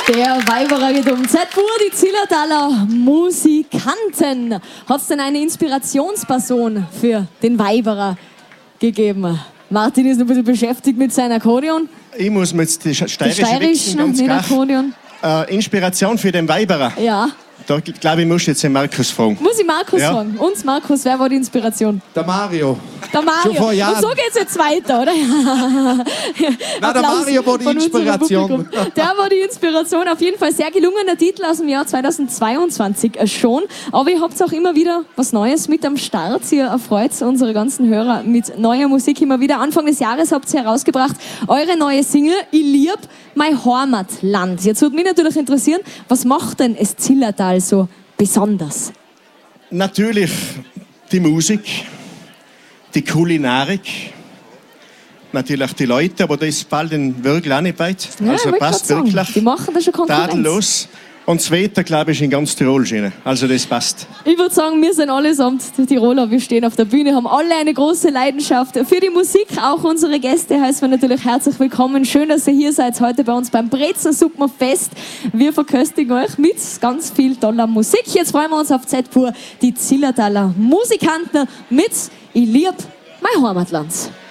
Der Weiberer geht um Z-Pur, die Zillertaler Musikanten. Hat es denn eine Inspirationsperson für den Weiberer gegeben? Martin ist noch ein bisschen beschäftigt mit seinem Akkordeon. Ich muss mir jetzt die steirische Steirischen, ganz nicht klar. Akkordeon. Inspiration für den Weiberer. Ja. Da glaube ich, muss jetzt den Markus fragen. Muss ich Markus Ja. fragen? Uns, Markus, wer war die Inspiration? Der Mario. Der Mario. Schon vor Jahren. Und so geht's jetzt weiter, oder? Nein, der Applaus Mario war die von unserem Inspiration. Publikum. Der war die Inspiration. Auf jeden Fall sehr gelungener Titel aus dem Jahr 2022 schon. Aber ihr habt auch immer wieder was Neues mit am Start. Ihr erfreut unsere ganzen Hörer mit neuer Musik immer wieder. Anfang des Jahres habt ihr herausgebracht eure neue Single «Ich lieb mein Heimatland». Jetzt würde mich natürlich interessieren, was macht denn das Zillertal so besonders? Natürlich die Musik, die Kulinarik, natürlich die Leute, aber das fällt den wirklich auch nicht weit. Ja, Also ich wollte passt gerade sagen, wirklich die machen da schon Konkurrenz. tadellos. Und das Wetter, glaube ich, in ganz Tirol schön. Also das passt. Ich würde sagen, wir sind allesamt die Tiroler. Wir stehen auf der Bühne, haben alle eine große Leidenschaft für die Musik. Auch unsere Gäste heißen wir natürlich herzlich willkommen. Schön, dass ihr hier seid heute bei uns beim Brezensuppenfest. Wir verköstigen euch mit ganz viel toller Musik. Jetzt freuen wir uns auf Z-Pur, die Zillertaler Musikanten mit «Ich lieb mein Heimatland».